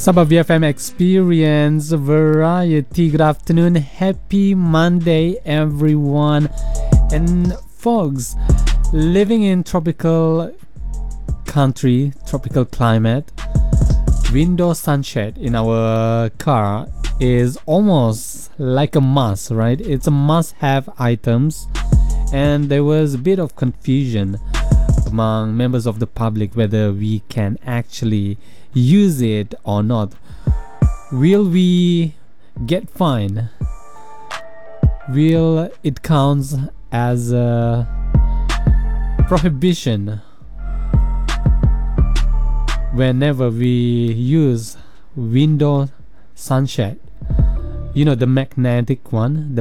Sabah VFM Experience Variety. Good afternoon, happy Monday, everyone. And folks, living in tropical country, tropical climate, window sunshade in our car is almost like a must, right? It's a must-have items, and there was a bit of confusion among members of the public whether we can actually use it or not. Will we get fined? Will it counts as a prohibition whenever we use window sunshade? You know, the magnetic one.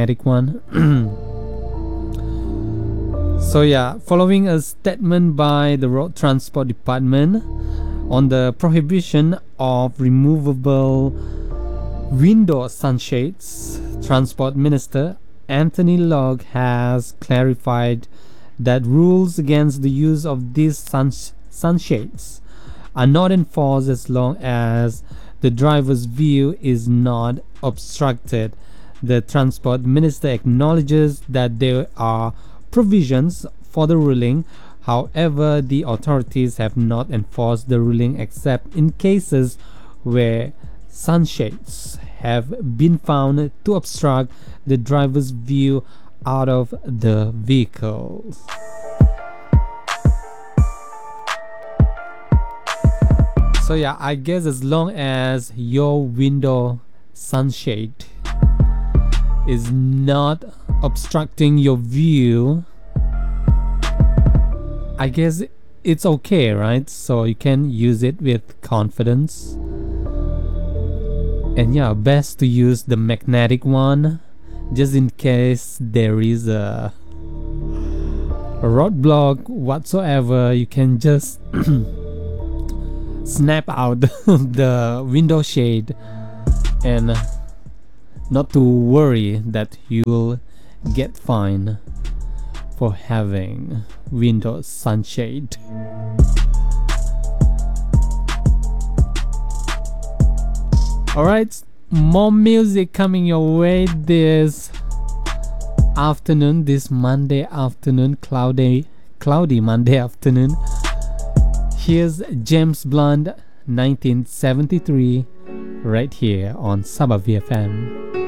So yeah, following a statement by the Road Transport Department on the prohibition of removable window sunshades, Transport Minister Anthony Logue has clarified that rules against the use of these sunshades are not enforced as long as the driver's view is not obstructed. The Transport Minister acknowledges that there are provisions for the ruling. However, the authorities have not enforced the ruling except in cases where sunshades have been found to obstruct the driver's view out of the vehicle. So yeah, I guess as long as your window sunshade is not obstructing your view, I guess it's okay, right? So you can use it with confidence. And yeah, best to use the magnetic one, just in case there is a roadblock whatsoever. You can just snap out the window shade and not to worry that you'll get fined for having window sunshade. Alright, more music coming your way this afternoon, this Monday afternoon, cloudy Monday afternoon. Here's James Blunt, 1973, right here on Sabah VFM.